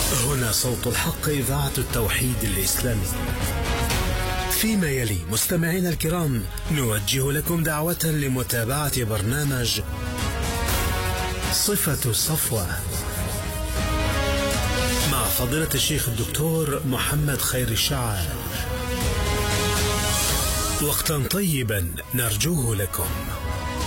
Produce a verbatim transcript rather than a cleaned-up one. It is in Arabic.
هنا صوت الحق، إذاعة التوحيد الإسلامي. فيما يلي مستمعينا الكرام نوجه لكم دعوة لمتابعة برنامج صفة الصفوة مع فضيلة الشيخ الدكتور محمد خير الشاعر. وقتا طيبا نرجوه لكم.